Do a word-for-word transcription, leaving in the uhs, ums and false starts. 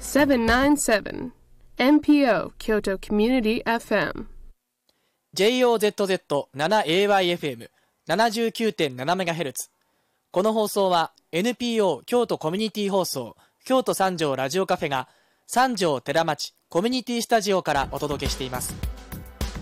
セブンナインセブン エヌピーオー Kyoto Community エフエムジェイオーゼットゼットセブンエーワイエフエムななじゅうきゅうてんななメガヘルツ。この放送は エヌピーオー 京都コミュニティ放送京都三条ラジオカフェが三条寺町コミュニティスタジオからお届けしています。